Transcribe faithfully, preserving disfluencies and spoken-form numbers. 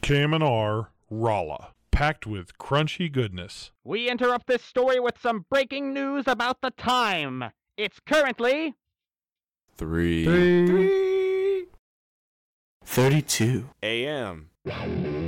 K M N R Rolla, packed with crunchy goodness. We interrupt this story with some breaking news about the time. It's currently... Three. Three. Three. Thirty-two. A M